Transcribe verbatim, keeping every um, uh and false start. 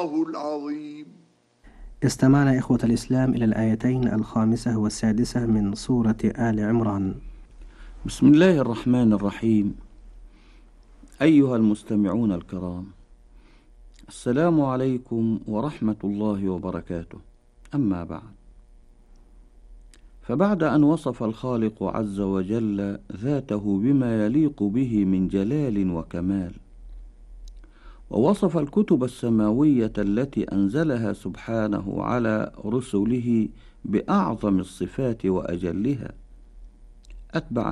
العظيم. استمعنا إخوة الإسلام إلى الآيتين الخامسة والسادسة من سورة آل عمران. بسم الله الرحمن الرحيم. أيها المستمعون الكرام، السلام عليكم ورحمة الله وبركاته. أما بعد، فبعد أن وصف الخالق عز وجل ذاته بما يليق به من جلال وكمال، ووصف الكتب السماوية التي أنزلها سبحانه على رسله بأعظم الصفات وأجلها، أتبع